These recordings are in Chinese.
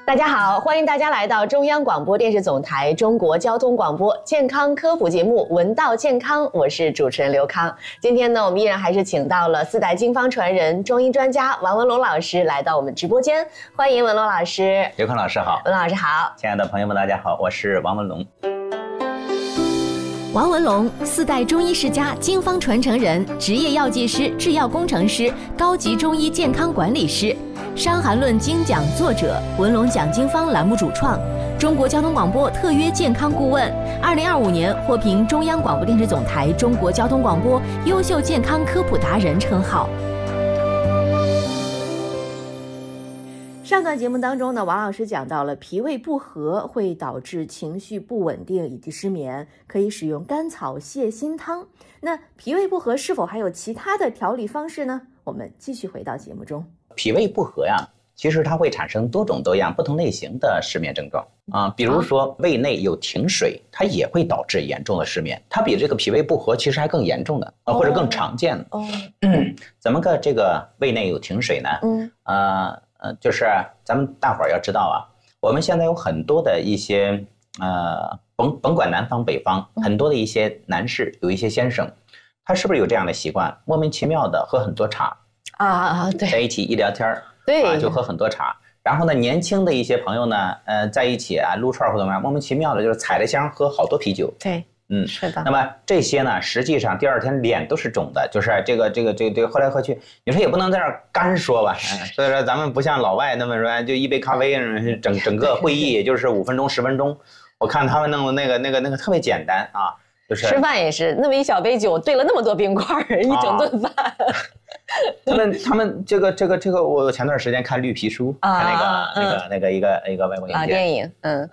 大家好，欢迎大家来到中央广播电视总台中国交通广播健康科普节目《闻道健康》，我是主持人刘康。今天呢，我们依然还是请到了4代经方传人、中医专家王文龙老师来到我们直播间，欢迎文龙老师。 刘康老师好， 文老师好， 亲爱的朋友们，大家好，我是王文龙。 王文龙，4代中医世家、经方传承人，职业药剂师、制药工程师，高级中医健康管理师，《伤寒论》精讲作者，文龙讲经方栏目主创，中国交通广播特约健康顾问，2025年获评中央广播电视总台中国交通广播优秀健康科普达人称号。 上段节目当中呢，王老师讲到了脾胃不和会导致情绪不稳定以及失眠，可以使用甘草泻心汤。那脾胃不和是否还有其他的调理方式呢？我们继续回到节目中。 脾胃不和呀，其实它会产生多种多样、不同类型的失眠症状啊。比如说胃内有停水，它也会导致严重的失眠，它比这个脾胃不和其实还更严重的或者更常见的。怎么个这个胃内有停水呢？就是咱们大伙儿要知道啊，我们现在有很多的一些甭管南方北方，很多的一些男士，有一些先生，他是不是有这样的习惯，莫名其妙的喝很多茶对，在一起一聊天对就喝很多茶。然后呢，年轻的一些朋友呢，在一起啊撸串或者怎么样，莫名其妙的就是踩着香喝好多啤酒。 对。是的。 那么这些呢，实际上第二天脸都是肿的，就是这个喝来喝去，你说也不能在这儿干说吧，所以说咱们不像老外那么说，就一杯咖啡，整个会议也就是5分钟10分钟。我看他们弄的那个特别简单啊，就是吃饭也是那么一小杯酒兑了那么多冰块一整顿饭。 他们这个，我前段时间看《绿皮书》，看那个一个外国影片电影，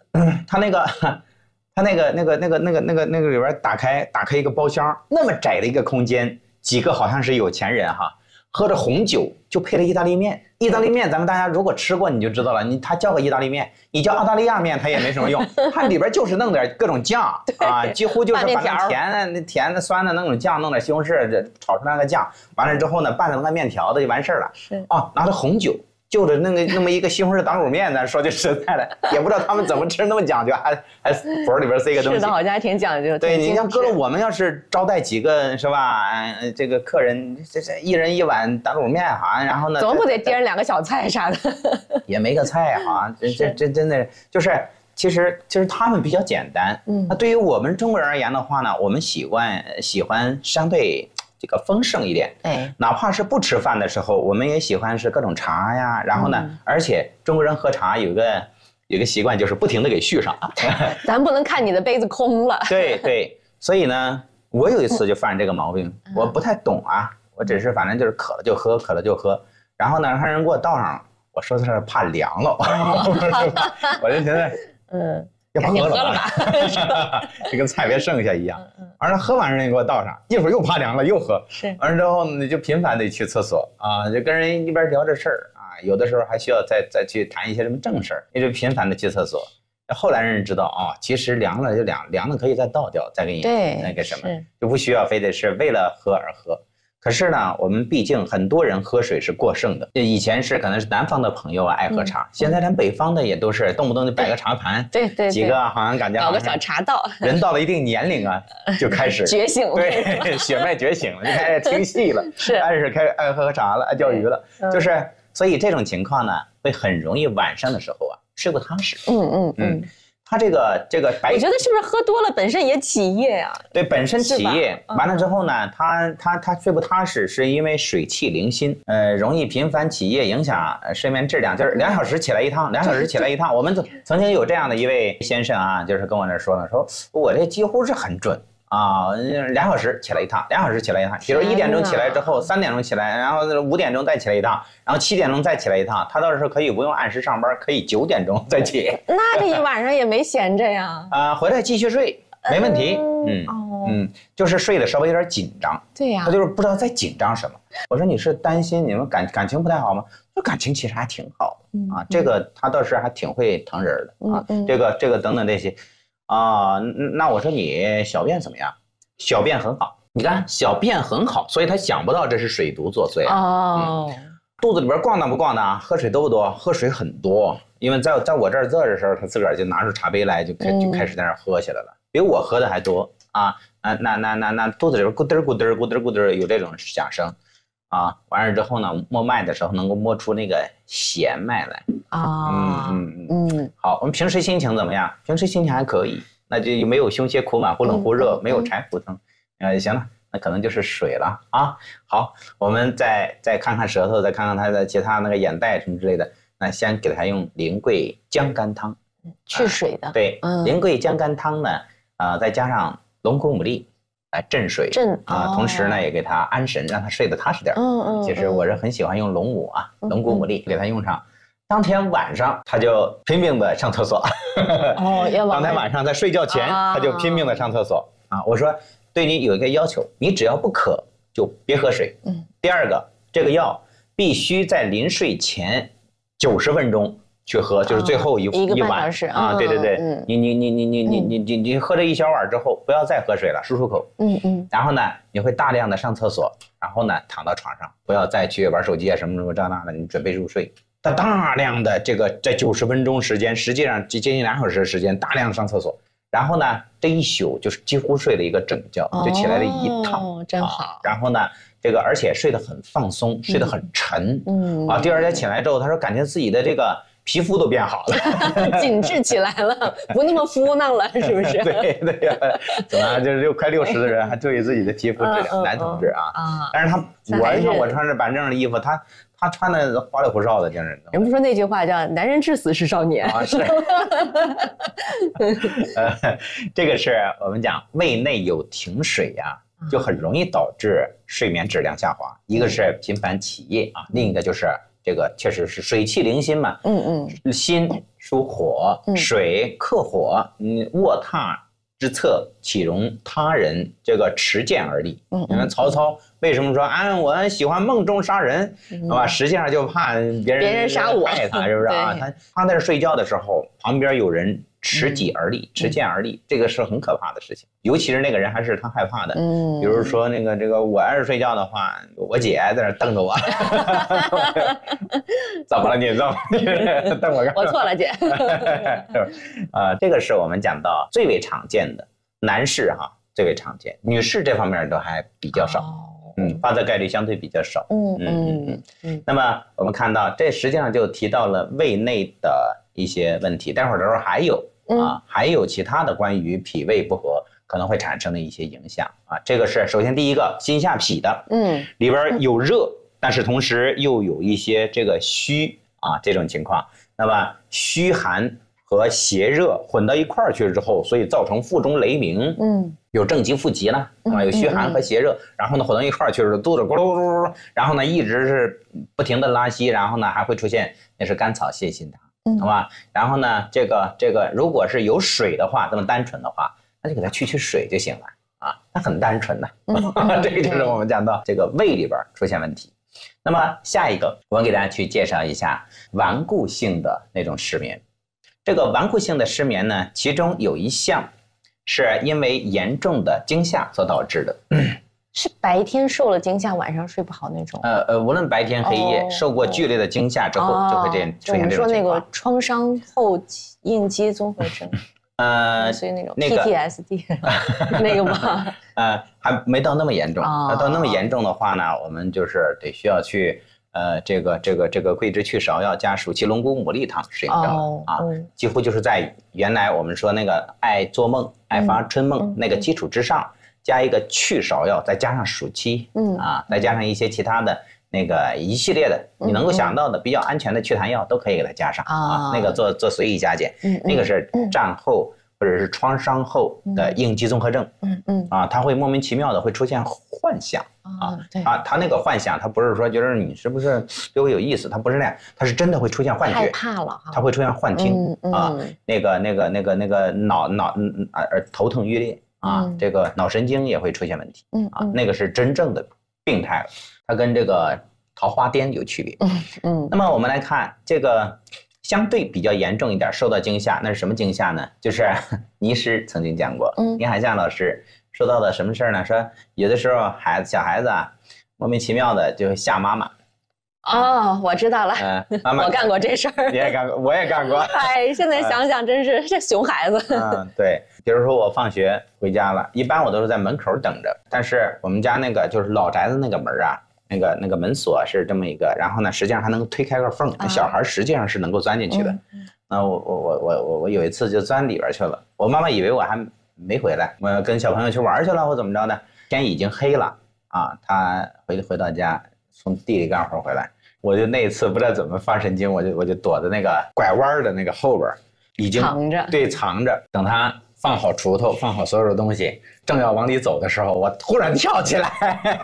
他那个里边打开一个包厢，那么窄的一个空间，几个好像是有钱人哈，喝着红酒就配了意大利面。意大利面咱们大家如果吃过你就知道了，他叫个意大利面，你叫澳大利亚面它也没什么用，它里边就是弄点各种酱啊，几乎就是把那甜的酸的那种酱弄点西红柿炒出来个酱，完了之后呢拌成个面条的就完事儿了。 是啊，拿着红酒。就着那么一个西红柿打卤面呢，说句实在的，也不知道他们怎么吃那么讲究，还佛里边塞个东西。 是的，好像还挺讲究。 对，你像搁了我们要是招待几个是吧？这个客人这一人一碗打卤面哈，然后呢， 怎么不得掂2个小菜啥的？ 也没个菜哈，这真的就是，其实他们比较简单。那对于我们中国人而言的话呢，我们喜欢相对。这个丰盛一点，哪怕是不吃饭的时候，我们也喜欢是各种茶呀。然后呢，而且中国人喝茶有一个习惯，就是不停的给续上。 咱不能看你的杯子空了。 对，所以呢，我有一次就犯这个毛病，我不太懂啊，我只是反正就是渴了就喝，然后呢，让人给我倒上，我说的是怕凉了，我就觉得要不喝了吧，这跟菜别剩下一样。完了喝完人家给我倒上，一会儿又怕凉了又喝。 是。 完了之后呢，就频繁的去厕所啊，就跟人一边聊着事儿啊，有的时候还需要再去谈一些什么正事儿，一直频繁的去厕所。后来人知道啊，其实凉了就凉了可以再倒掉，再给你那个什么，就不需要非得是为了喝而喝。可是呢，我们毕竟很多人喝水是过剩的。以前是可能是南方的朋友啊爱喝茶，现在连北方的也都是动不动就摆个茶盘， 对， 几个好像感觉搞个小茶道。人到了一定年龄啊，就开始觉醒了， 对，血脉觉醒了，就开始听戏了，开始爱喝茶了，爱钓鱼了，就是所以这种情况呢，会很容易晚上的时候啊睡不踏实。他这个白， 我觉得是不是喝多了本身也起夜啊？ 对，本身起夜，完了之后呢，他睡不踏实，是因为水气凌心，容易频繁起夜，影响睡眠质量。就是2小时起来一趟，2小时起来一趟。我们曾经有这样的一位先生啊，就是跟我那说呢，说我这几乎是很准。2小时起来一趟，2小时起来一趟。比如1点钟起来之后，3点钟起来，然后5点钟再起来一趟，然后7点钟再起来一趟。他倒是可以不用按时上班，可以9点钟再起。 那这一晚上也没闲着呀。 回来继续睡，没问题。就是睡得稍微有点紧张。 对呀。 他就是不知道在紧张什么。我说你是担心你们感情不太好吗？说感情其实还挺好的啊，这个他倒是还挺会疼人的啊。这个等等这些。那我说你小便怎么样？小便很好，你看小便很好，所以他想不到这是水毒作祟。 肚子里边咣当不咣当，喝水多不多？喝水很多，因为在我这儿坐的时候，他自个儿就拿出茶杯来，就开始在那儿喝起来了，比我喝的还多啊！那肚子里边咕嘚咕嘚咕嘚咕嘚有这种响声啊！完了之后呢，摸脉的时候能够摸出那个弦脉来啊！好，我们平时心情怎么样？平时心情还可以，那就没有胸胁苦满、忽冷忽热，没有柴胡疼，行了。那可能就是水了啊。好，我们再看看舌头，再看看它的其他那个眼袋什么之类的。那先给它用苓桂姜甘汤， 去水的。 对，苓桂姜甘汤呢，再加上龙骨牡蛎来镇水，同时呢也给它安神，让它睡得踏实点。其实我是很喜欢用龙骨牡蛎给它用上。当天晚上他就拼命的上厕所。当天晚上在睡觉前他就拼命的上厕所啊。我说。对你有一个要求，你只要不渴就别喝水。第二个，这个药必须在临睡前90分钟去喝，就是最后一碗啊。对对对，你喝这一小碗之后，不要再喝水了，漱漱口。然后呢，你会大量的上厕所，然后呢躺到床上，不要再去玩手机啊什么这那的，你准备入睡。他大量的这个在90分钟时间，实际上接近2小时的时间，大量的上厕所。然后呢，这一宿就是几乎睡了一个整觉，就起来了一趟， 真好。 然后呢，这个而且睡得很放松，睡得很沉，第二天起来之后，他说感觉自己的这个皮肤都变好了， 紧致起来了，不那么敷囊了，是不是？ 对呀，怎么就是快60的人还注意自己的皮肤质量，男同志啊。但是我穿着板正的衣服，他穿的花里胡哨的，就是人不说那句话叫"男人至死是少年" 啊，是。这个是我们讲胃内有停水呀，就很容易导致睡眠质量下滑。一个是频繁起夜啊，另一个就是这个确实是水气凌心嘛。心属火，水克火，卧榻之侧岂容他人这个持剑而立。你看曹操为什么说我喜欢梦中杀人，实际上就怕别人杀我， 害他，是不是啊？他在这睡觉的时候，旁边有人持戟而立，持剑而立，这个是很可怕的事情。尤其是那个人还是他害怕的。比如说这个我要是睡觉的话，我姐在那瞪着我。怎么了你？瞪我干嘛？ 我错了，姐。 这个是我们讲到最为常见的，男士最为常见，女士这方面都还比较少。发的概率相对比较少。那么我们看到这实际上就提到了胃内的一些问题，待会儿的时候还有其他的关于脾胃不和可能会产生的一些影响啊。这个是首先第一个心下痞的，里边有热，但是同时又有一些这个虚这种情况。那么虚寒和邪热混到一块儿去之后，所以造成腹中雷鸣，有正极负极了，有虚寒和邪热，然后呢混到一块儿去了，肚子咕噜咕噜，然后呢一直是不停的拉稀，然后呢还会出现那是甘草泻心汤，好吧？然后呢这个如果是有水的话，这么单纯的话，那就给它去水就行了啊，它很单纯的。这个就是我们讲到这个胃里边出现问题。那么下一个，我们给大家去介绍一下顽固性的那种失眠。这个顽固性的失眠呢，其中有一项是因为严重的惊吓所导致的。 是白天受了惊吓，晚上睡不好那种？ 无论白天黑夜，受过剧烈的惊吓之后，就会出现这种情况。我们说那个创伤后应激综合症。所以那种 PTSD 那个吗？ 还没到那么严重。到那么严重的话呢，我们就是得需要去这个桂枝去芍药加暑气龙骨牡蛎汤使用上几乎就是在原来我们说那个爱做梦、爱发春梦那个基础之上，加一个去芍药，再加上暑气，再加上一些其他的那个一系列的你能够想到的比较安全的祛痰药都可以给它加上那个做随意加减，那个是战后或者是创伤后的应激综合症，它会莫名其妙的会出现幻想它那个幻想，它不是说觉得你是不是对我有意思，它不是那样，它是真的会出现幻觉， 害怕了它会出现幻听那个头疼欲裂这个脑神经也会出现问题那个是真正的病态了，它跟这个桃花癫有区别。那么我们来看这个相对比较严重一点受到惊吓，那是什么惊吓呢？就是倪师曾经讲过，倪海厦老师说到的什么事呢？说有的时候小孩子莫名其妙的就吓妈妈哦，我知道了， 妈妈我干过这事儿， 你也干过，我也干过。 哎，现在想想真是这熊孩子。 对，比如说我放学回家了，一般我都是在门口等着，但是我们家那个就是老宅子那个门啊，那个门锁是这么一个，然后呢，实际上还能推开个缝，那小孩实际上是能够钻进去的。那我有一次就钻里边去了，我妈妈以为我还没回来，我跟小朋友去玩去了或怎么着的，天已经黑了啊，她回到家从地里干活回来。我就那一次不知道怎么发神经，我就躲在那个拐弯的那个后边，已经藏着， 对，藏着。等他放好锄头，放好所有的东西，正要往里走的时候，我突然跳起来。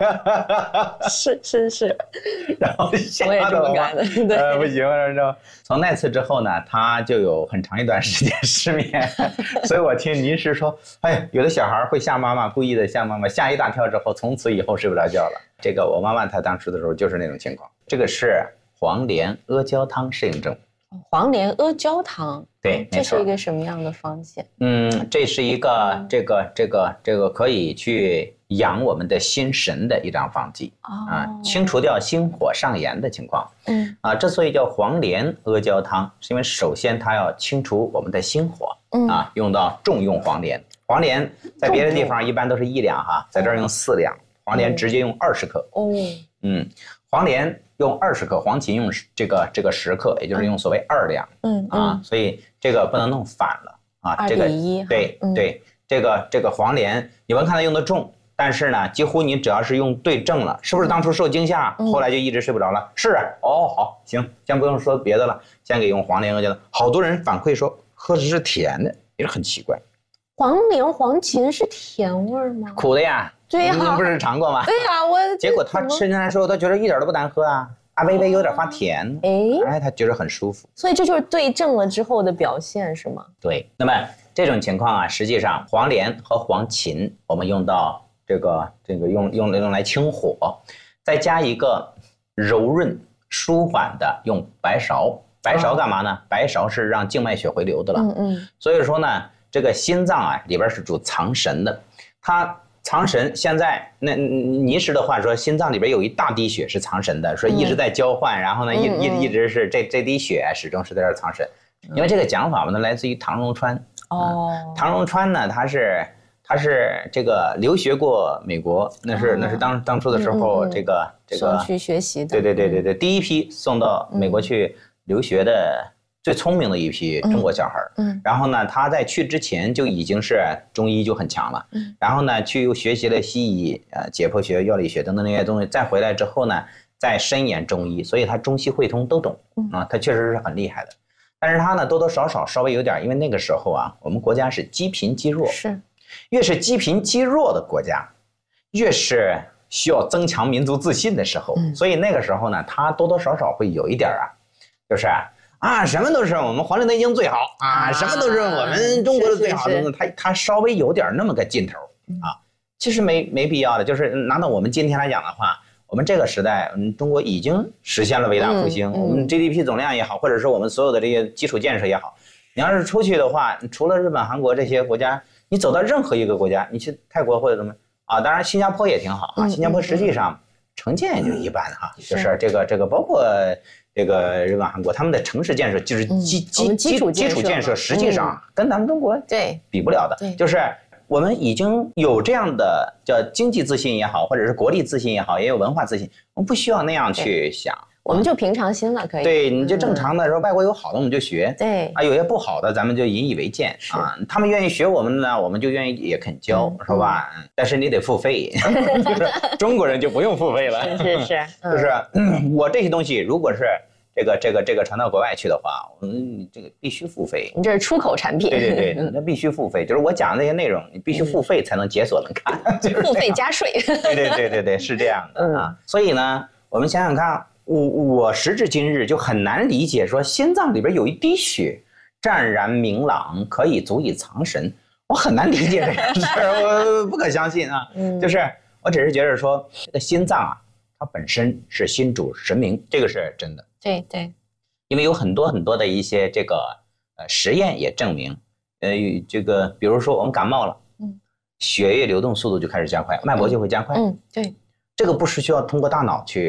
是。 然后吓我也这得我么干的，对， 不行了，知道。从那次之后呢，他就有很长一段时间失眠。所以我听您是说，哎，有的小孩会吓妈妈，故意的吓妈妈，吓一大跳之后，从此以后睡不着觉了。这个我妈妈她当时的时候就是那种情况。这个是黄连阿胶汤适应症。 黄连阿胶汤， 对， 这是一个什么样的方剂？ 这是一个这个可以去养我们的心神的一张方剂清除掉心火上炎的情况。之所以叫黄连阿胶汤，是因为首先它要清除我们的心火用到重用黄连。黄连在别的地方一般都是1两哈，在这儿用4两，黄连直接用20克。黄连用20克，黄芩用这个10克，也就是用所谓2两。所以这个不能弄反了啊。这个对，这个黄连，你们看它用的重，但是呢，几乎你只要是用对症了，是不是当初受惊吓，后来就一直睡不着了？是好，行，先不用说别的了，先给用黄连阿胶汤。好多人反馈说喝的是甜的，也是很奇怪。 黄连、黄芩是甜味吗？ 苦的呀。 对呀， 你不是尝过吗？ 对呀， 结果他吃进来的时候，他觉得一点都不难喝啊，微微有点发甜，他觉得很舒服。 所以这就是对症了之后的表现，是吗？ 对。那么这种情况啊，实际上黄连和黄芩我们用到这个用来清火，再加一个柔润舒缓的用白芍。白芍干嘛呢？白芍是让静脉血回流的了。所以说呢，这个心脏啊里边是主藏神的，它藏神。现在那倪师的话说，心脏里边有一大滴血是藏神的，说一直在交换，然后呢一直是这滴血始终是在这儿藏神。因为这个讲法呢来自于唐荣川。唐荣川呢他是这个留学过美国，那是当初的时候这个去学习的。 对，第一批送到美国去留学的最聪明的一批中国小孩。然后呢，他在去之前就已经是中医就很强了。然后呢，去又学习了西医、解剖学、药理学等等那些东西，再回来之后呢，再深研中医，所以他中西汇通都懂他确实是很厉害的。但是他呢，多多少少稍微有点，因为那个时候啊，我们国家是积贫积弱，越是积贫积弱的国家，越是需要增强民族自信的时候。所以那个时候呢，他多多少少会有一点就是什么都是我们《黄帝内经》最好什么都是我们中国的最好的。他稍微有点那么个劲头其实没必要的。就是拿到我们今天来讲的话，我们这个时代，中国已经实现了伟大复兴。我们 GDP 总量也好，或者是我们所有的这些基础建设也好，你要是出去的话，除了日本、韩国这些国家，你走到任何一个国家，你去泰国或者怎么当然新加坡也挺好新加坡实际上城建也就一般就是这个包括这个日本、韩国，他们的城市建设就是基础建设，实际上跟咱们中国比不了的。就是我们已经有这样的叫经济自信也好，或者是国力自信也好，也有文化自信，我们不需要那样去想， 我们就平常心了，可以。 对，你就正常的时候，外国有好的我们就学，有些不好的咱们就引以为戒他们愿意学我们呢，我们就愿意也肯教，是吧？但是你得付费，就是中国人就不用付费了，就是我这些东西如果是这个传到国外去的话，你这个必须付费。 你这是出口产品。 对，那必须付费。就是我讲的那些内容，你必须付费才能解锁能看。 付费加税。 对，是这样的所以呢，我们想想看，我时至今日就很难理解，说心脏里边有一滴血，湛然明朗，可以足以藏神。我很难理解这个事儿，我不可相信就是我只是觉得说，这个心脏它本身是心主神明，这个是真的。 对， 因为有很多很多的一些这个实验也证明，这个比如说我们感冒了，血液流动速度就开始加快，脉搏就会加快。 对， 这个不是需要通过大脑去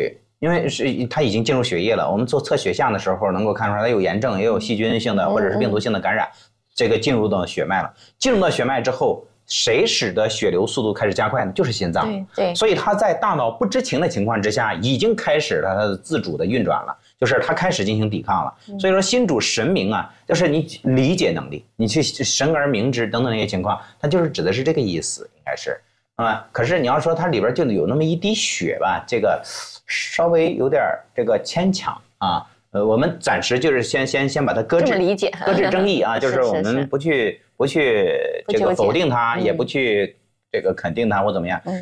因为它已经进入血液了。我们做测血象的时候能够看出来，它有炎症，也有细菌性的或者是病毒性的感染，这个进入到血脉了。进入到血脉之后，谁使得血流速度开始加快呢？就是心脏。 对， 所以它在大脑不知情的情况之下，已经开始了它的自主的运转了，就是它开始进行抵抗了。所以说心主神明啊，就是你理解能力，你去神而明之等等那些情况，它就是指的是这个意思，应该是啊。可是你要说它里边就有那么一滴血吧，这个稍微有点这个牵强啊。我们暂时就是先把它搁置， 这么理解， 搁置争议啊，就是我们不去这个否定它，也不去这个肯定它或怎么样。